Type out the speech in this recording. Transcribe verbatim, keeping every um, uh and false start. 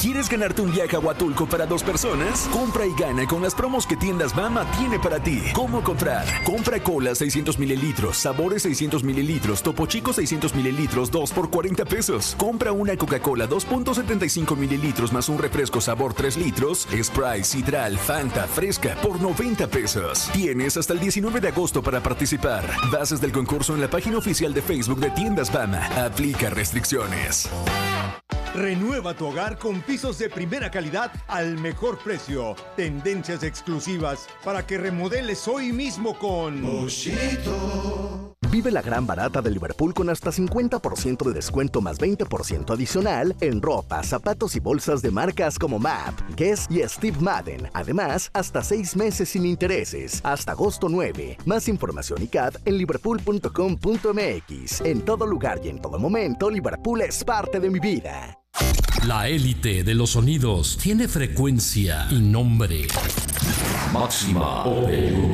¿Quieres ganarte un viaje a Huatulco para dos personas? Compra y gana con las promos que Tiendas Bama tiene para ti. ¿Cómo comprar? Compra cola seiscientos mililitros, sabores seiscientos mililitros, Topo Chico seiscientos mililitros, dos por cuarenta pesos. Compra una Coca-Cola dos punto setenta y cinco mililitros más un refresco sabor tres litros, Sprite, Citral, Fanta, Fresca por noventa pesos. Tienes hasta el diecinueve de agosto para participar. Bases del concurso en la página oficial de Facebook de Tiendas Bama. Aplica restricciones. Renueva tu hogar con pisos de primera calidad al mejor precio. Tendencias exclusivas para que remodeles hoy mismo con Moshito. Vive la gran barata de Liverpool con hasta cincuenta por ciento de descuento más veinte por ciento adicional en ropa, zapatos y bolsas de marcas como M A P, Guess y Steve Madden. Además, hasta seis meses sin intereses, hasta agosto nueve. Más información y C A D en liverpool punto com punto m x. En todo lugar y en todo momento, Liverpool es parte de mi vida. La élite de los sonidos tiene frecuencia y nombre. Máxima Opel.